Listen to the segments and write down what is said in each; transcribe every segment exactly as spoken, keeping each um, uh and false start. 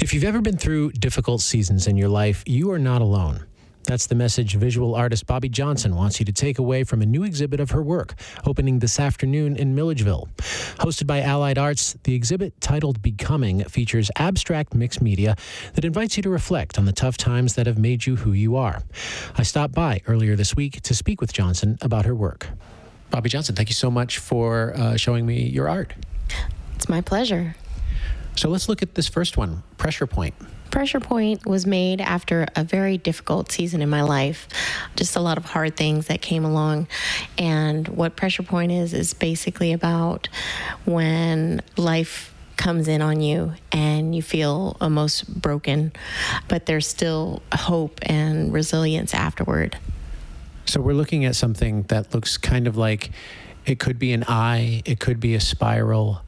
If you've ever been through difficult seasons in your life, you are not alone. That's the message visual artist Bobby Johnson wants you to take away from a new exhibit of her work, opening this afternoon in Milledgeville. Hosted by Allied Arts, the exhibit, titled Becoming, features abstract mixed media that invites you to reflect on the tough times that have made you who you are. I stopped by earlier this week to speak with Johnson about her work. Bobby Johnson, thank you so much for uh, showing me your art. It's my pleasure. So let's look at this first one, Pressure Point. Pressure Point was made after a very difficult season in my life. Just a lot of hard things that came along. And what Pressure Point is, is basically about when life comes in on you and you feel almost broken, but there's still hope and resilience afterward. So we're looking at something that looks kind of like it could be an eye, it could be a spiral.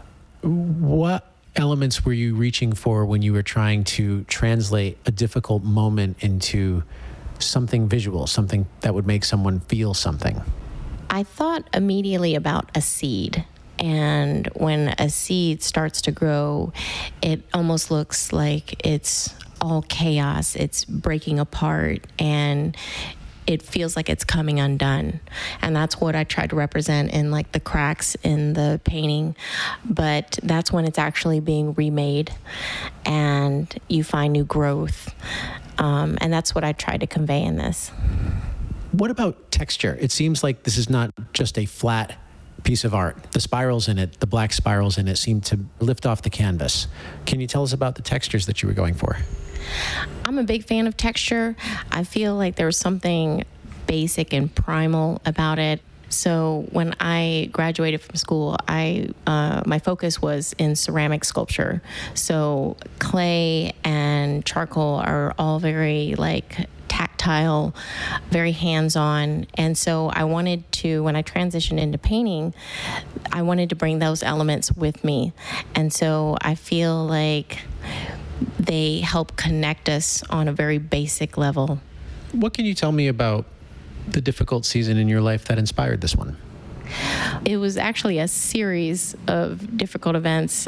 What elements were you reaching for when you were trying to translate a difficult moment into something visual, something that would make someone feel something? I thought immediately about a seed. And when a seed starts to grow, it almost looks like it's all chaos. It's breaking apart, and it feels like it's coming undone. And that's what I tried to represent in like the cracks in the painting. But that's when it's actually being remade and you find new growth. Um, and that's what I tried to convey in this. What about texture? It seems like this is not just a flat piece of art. The spirals in it, the black spirals in it, seem to lift off the canvas. Can you tell us about the textures that you were going for? I'm a big fan of texture. I feel like there was something basic and primal about it. So when I graduated from school, I uh, my focus was in ceramic sculpture. So clay and charcoal are all very like tactile, very hands-on. And so I wanted to, when I transitioned into painting, I wanted to bring those elements with me. And so I feel like they help connect us on a very basic level. What can you tell me about the difficult season in your life that inspired this one? It was actually a series of difficult events.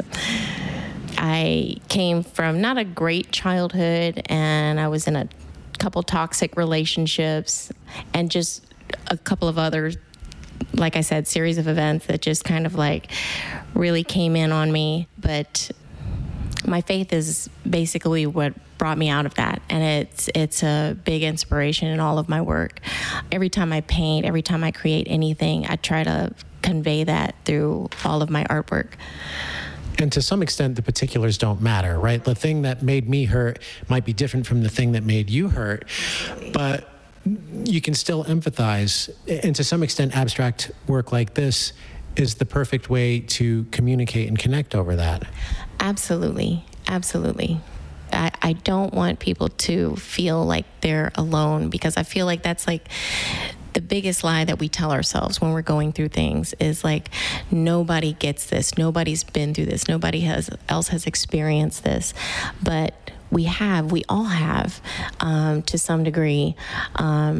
I came from not a great childhood, and I was in a couple toxic relationships, and just a couple of other, like I said, series of events that just kind of like really came in on me. But my faith is basically what brought me out of that, and it's it's a big inspiration in all of my work. Every time I paint, every time I create anything, I try to convey that through all of my artwork. And to some extent, the particulars don't matter, right? The thing that made me hurt might be different from the thing that made you hurt, but you can still empathize. And to some extent, abstract work like this is the perfect way to communicate and connect over that. Absolutely, absolutely. I, I don't want people to feel like they're alone, because I feel like that's like the biggest lie that we tell ourselves when we're going through things is like, nobody gets this, nobody's been through this, nobody has else has experienced this. But we have, we all have, um, to some degree. Um,